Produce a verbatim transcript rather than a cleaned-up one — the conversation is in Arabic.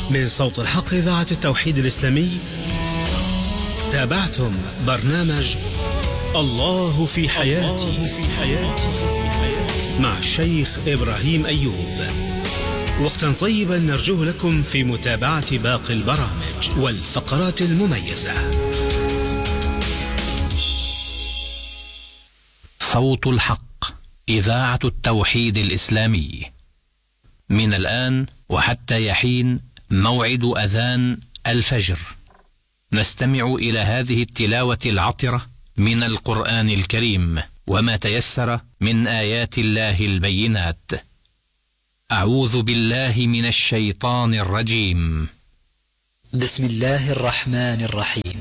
من صوت الحق إذاعة التوحيد الإسلامي تابعتم برنامج الله في حياتي مع الشيخ إبراهيم أيوب. وقتا طيبا نرجوه لكم في متابعة باقي البرامج والفقرات المميزة. صوت الحق إذاعة التوحيد الإسلامي. من الآن وحتى يحين موعد أذان الفجر، نستمع إلى هذه التلاوة العطرة من القرآن الكريم وما تيسر من آيات الله البينات. أعوذ بالله من الشيطان الرجيم. بسم الله الرحمن الرحيم.